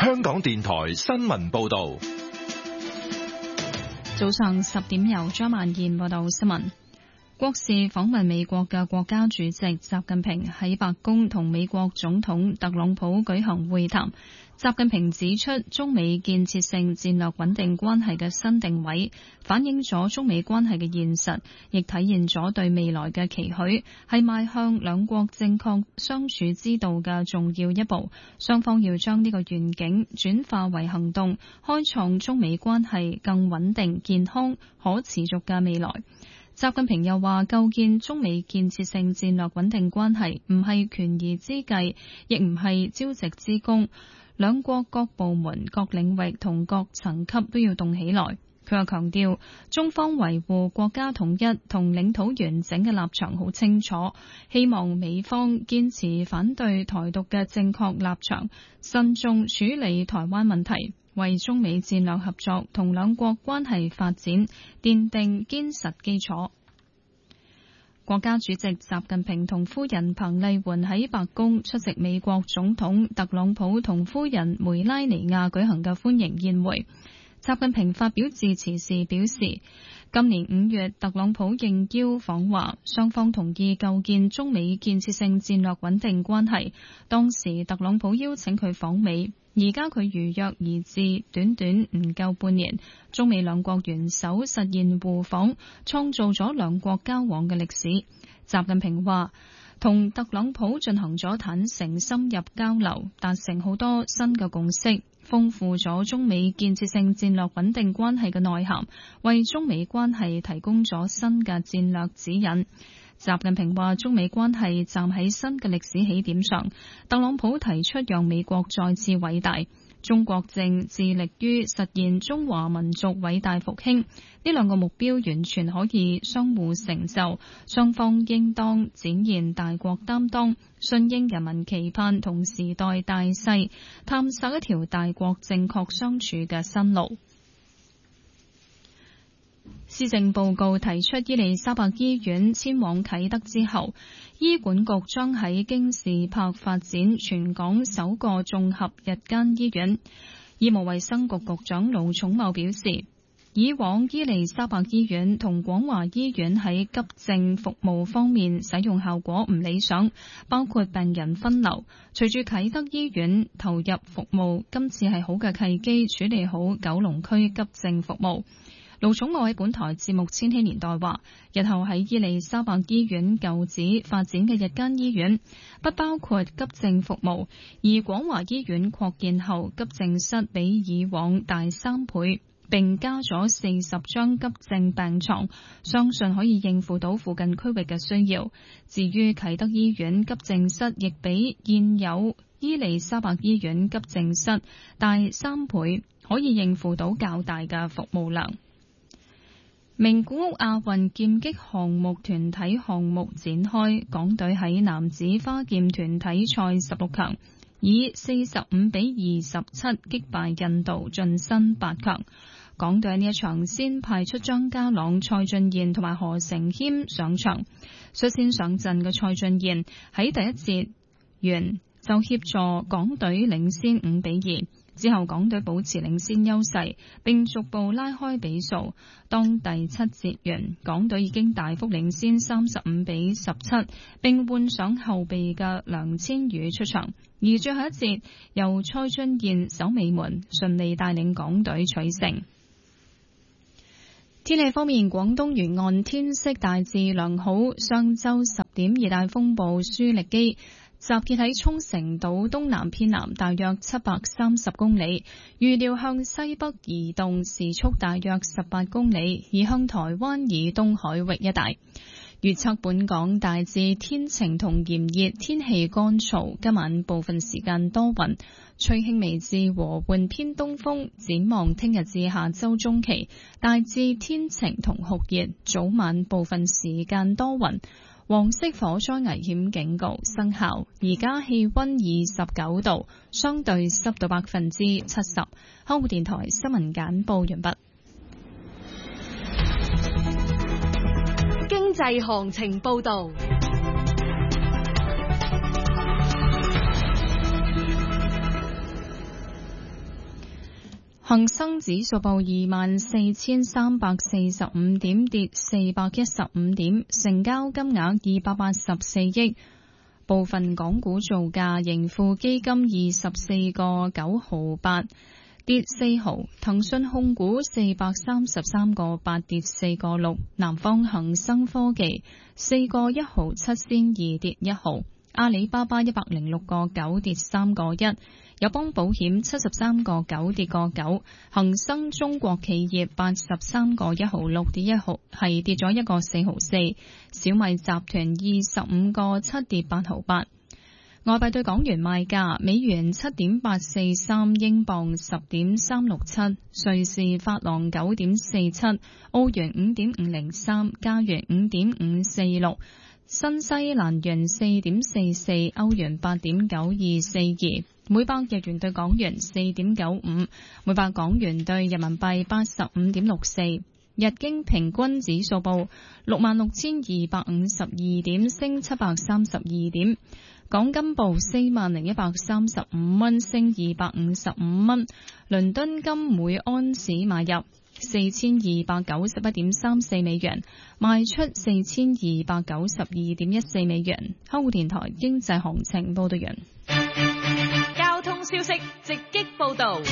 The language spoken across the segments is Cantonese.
香港電台新聞報道。 早上10點由張曼燕報道新聞。國事訪問美國嘅國家主席習近平喺白宮同美國總統特朗普舉行會談。習近平指出，中美建設性戰略穩定關係嘅新定位，反映咗中美關係嘅現實，亦體現咗對未來嘅期許，係邁向兩國正確相處之道嘅重要一步。雙方要將呢個願景轉化為行動，開創中美關係更穩定、健康、可持續嘅未來。習近平又話，構建中美建設性戰略穩定關係唔係權宜之計，亦唔係朝夕之功。兩國各部門、各領域同各層級都要動起來。佢又強調，中方維護國家統一同領土完整嘅立場好清楚，希望美方堅持反對台獨嘅正確立場，慎重處理台灣問題，為中美戰略合作同兩國關係發展奠定堅實基礎。國家主席習近平同夫人彭麗媛喺白宮出席美國總統特朗普同夫人梅拉尼亞舉行嘅歡迎宴會。習近平發表致辭時表示，今年5月特朗普應邀訪華，雙方同意構建中美建設性戰略穩定關係。當時特朗普邀請佢訪美，而家佢如約而至，短短唔夠半年，中美兩國元首實現互訪，創造咗兩國交往嘅歷史。習近平話，同特朗普進行咗坦誠深入交流，達成好多新嘅共識，豐富咗中美建設性戰略穩定關係嘅內涵，為中美關係提供咗新嘅戰略指引。習近平話，中美關係站喺新嘅歷史起點上，特朗普提出讓美國再次偉大，中國正致力於實現中華民族偉大復興，呢兩個目標完全可以相互成就，雙方應當展現大國擔當，順應人民期盼同時代大勢，探索一條大國正確相處嘅新路。施政報告提出，伊利沙伯醫院遷往啟德之後，醫管局將喺京士柏發展全港首個綜合日間醫院。醫務衛生局局長盧寵茂表示，以往伊利沙伯醫院同廣華醫院喺急症服務方面使用效果唔理想，包括病人分流。隨住啟德醫院投入服務，今次係好嘅契機，處理好九龍區急症服務。盧寵茂喺本台節目《千禧年代》話，日後喺伊利沙伯醫院舊址發展嘅日間醫院不包括急症服務，而廣華醫院擴建後，急症室比以往大3倍，並加咗40張急症病床，相信可以應付到附近區域嘅需要。至於啟德醫院急症室，亦比現有伊利沙伯醫院急症室大3倍，可以應付到較大嘅服務量。名古屋亞運劍擊項目團體項目展開，港隊喺男子花劍團體賽16強，以45比27擊敗印度，晉身8強。港隊呢一場先派出張家朗、蔡俊彥同埋何成謙上場。率先上陣嘅蔡俊彥喺第一節完就協助港隊領先5比2。之後港隊保持領先優勢，並逐步拉開比數。當第7節完，港隊已經大幅領先35比17，並換上後備嘅梁千羽出場。而最後一節由蔡俊彥守尾門，順利帶領港隊取勝。天氣方面，廣東沿岸天色大致良好。上晝10點，熱帶風暴舒力基集結喺沖繩島東南偏南大約730公里，預料向西北移動，時速大約18公里，移向台灣以東海域一帶。預測本港大致天晴同炎熱，天氣乾燥，今晚部分時間多雲，吹輕微至和緩偏東風。展望聽日至下周中期，大致天晴同酷熱，早晚部分時間多雲。黃色火災危險警告生效。而家氣溫29度，相對濕度70%。香港電台新聞簡報完畢。 經濟行情報道。 恒生指數報24,345點，跌415點，成交金額284億。部分港股造價，盈富基金24個9毫8，跌4毫；騰訊控股433個8，跌4個6；南方恒生科技4個1毫7仙2，跌1毫；阿里巴巴106個9，跌3個1；友邦保險73個9，跌個9；恒生中國企業83個1毫6，跌1毫，係跌咗1個4毫4；小米集團25個7，跌8毫8。外幣對港元賣價：美元7.843，英鎊10.367，瑞士法郎9.47，澳元5.503，加元5.546，新西蘭元4.44，歐元8.9242，每百日元對港元4.95，每百港元對人民幣85.64。日經平均指數報66,252點，升732點。港金報40,135蚊，升255蚊。倫敦金每安士買入4291.34美元，賣出4292.14美元。香港電台經濟行情報道完。 交通消息直擊報道。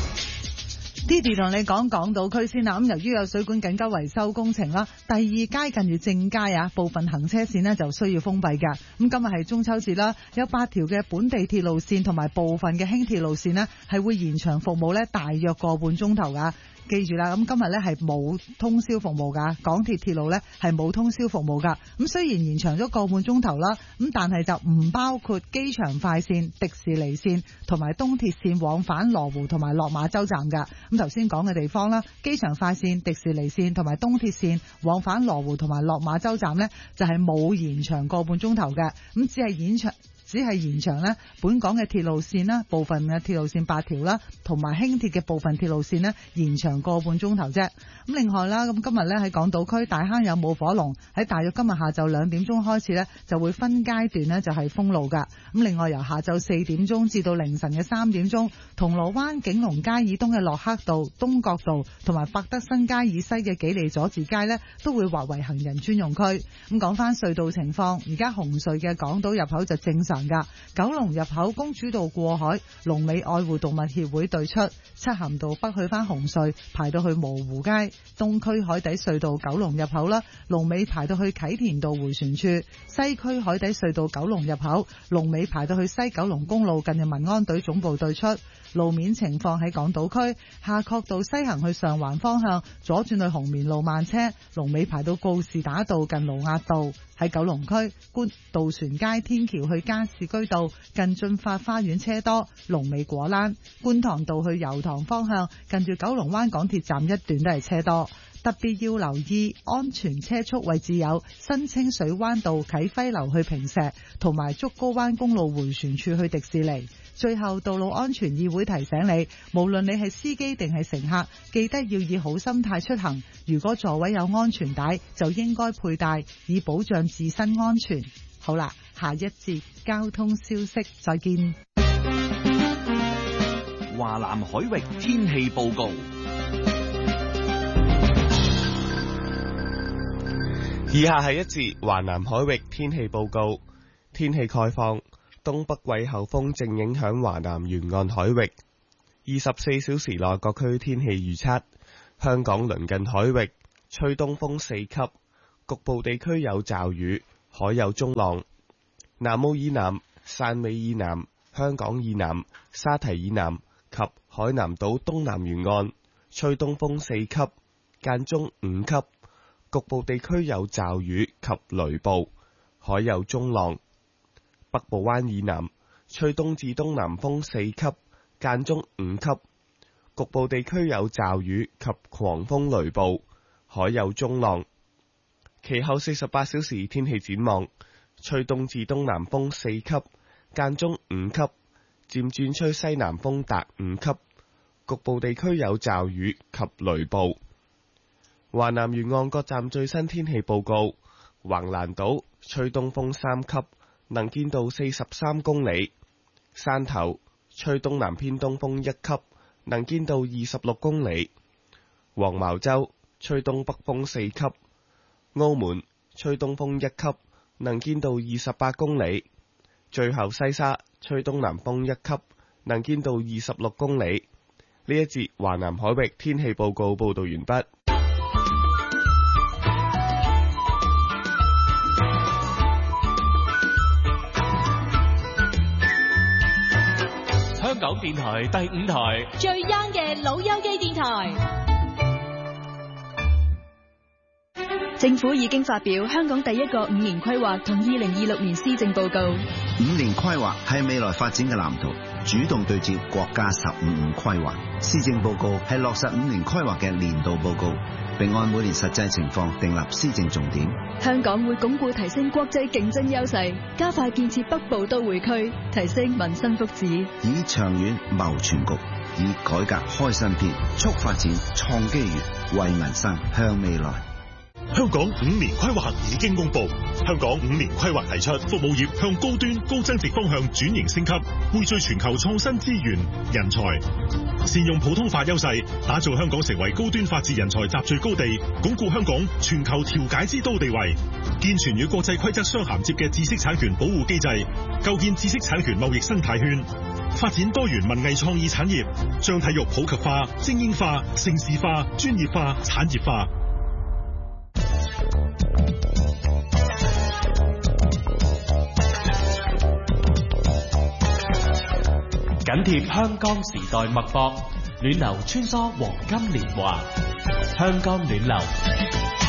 Didi 同你講港島區先啦，咁由於有水管緊急維修工程啦，第二街近住正街啊，部分行車線呢就需要封閉㗎。咁今日係中秋節啦，有8條嘅本地鐵路線同埋部分嘅輕鐵路線呢係會延長服務呢大約個半鐘頭㗎。記住啦，咁今日呢係冇通宵服務㗎，港鐵鐵路呢係冇通宵服務㗎。咁雖然延長咗個半鐘頭啦，咁但係就唔包括機場快線、迪士尼線同埋東鐵線往返羅湖同埋落馬洲站㗎。咁頭先講嘅地方啦，機場快線、迪士尼線同埋東鐵線往返羅湖同埋落馬洲站呢，就係冇延長個半鐘頭嘅，咁只係延長呢本港嘅鐵路線啦，部分嘅鐵路線8條啦，同埋輕鐵嘅部分鐵路線呢，延長個半鐘頭啫。咁另外啦，咁今日呢喺港島區大坑有舞火龍，喺大約今日下晝2點鐘開始呢，就會分階段呢就係封路噶。咁另外由下晝4點鐘至到凌晨嘅3點鐘，銅鑼灣景隆街以東嘅駱克道、東角道同埋百德新街以西嘅紀利佐治街呢，都會劃為行人專用區。咁講翻隧道情況，而家紅隧嘅港島入口就正常噶，九龍入口公主道過海，龍尾愛護動物協會對出，漆咸道北去翻紅隧排到去蕪湖街，東區海底隧道九龍入口啦，龍尾排到去啟田道迴旋處，西區海底隧道九龍入口龍尾排到去西九龍公路近住民安隊總部對出。路面情況喺港島區夏慤道西行去上環方向左轉去紅棉路慢車，龍尾排到告士打道近盧押道。喺九龍區渡船街天橋去加士居道近駿發花園車多，龍尾果欄。觀塘道去油塘方向近住九龍灣港鐵站一段都係車多，特別要留意安全車速位置有新清水灣道啟輝樓去坪石，同埋竹篙灣公路迴旋處去迪士尼。最後，道路安全議會提醒你，無論你係司機定係乘客，記得要以好心態出行。如果座位有安全帶，就應該佩戴，以保障自身安全。好啦，下一節交通消息再見。 華南海域天氣報告。 以下係一節華南海域天氣報告。天氣概況。東北季候風正影響華南沿岸海域。24小時內各區天氣預測：香港鄰近海域吹東風4級，局部地區有驟雨，海有中浪。南澳以南、汕尾以南、香港以南、沙堤以南及海南島東南沿岸吹東風4級，間中5級，局部地區有驟雨及雷暴，海有中浪。北部灣以南吹東至東南風4級，間中5級，局部地區有驟雨及狂風雷暴，海有中浪。其後48小時天氣展望，吹東至東南風4級，間中5級，漸轉吹西南風達5級，局部地區有驟雨及雷暴。華南沿岸各站最新天氣報告：橫瀾島吹東風3級，能見度43公里；汕頭吹東南偏東風1級， 能見度26公里；黃茅洲吹東北風4級；澳門吹東風1級，能見度28公里；最後西沙吹東南風1級，能見度26公里。呢一節華南海域天氣報告報道完畢。 香港電台第5台最 young 嘅老友記電台。 政府已經發表香港第一個5年規劃同2026年施政報告。 5年規劃係未來發展嘅藍圖，主動對接國家15規劃。施政報告係落實5年規劃嘅年度報告，並按每年實際情況訂立施政重點。 香港會鞏固提升國際競爭優勢，加快建設北部都會區，提升民生福祉， 以長遠謀全局，以改革開新篇，促發展創機遇，為民生向未來。 香港5年規劃已經公布，香港5年規劃提出服務業向高端高增值方向轉型升級，匯聚全球創新資源人才，善用普通法優勢，打造香港成為高端法治人才集聚高地，鞏固香港全球調解之都地位，健全與國際規則相銜接嘅知識產權保護機制，構建知識產權貿易生態圈，發展多元文藝創意產業，將體育普及化、精英化、城市化、專業化、產業化。 緊貼香港時代脈搏，暖流穿梭黃金年華，香港暖流。